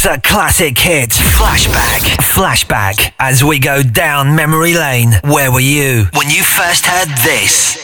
It's a classic hit. Flashback. As we go down memory lane. Where were you when you first heard this?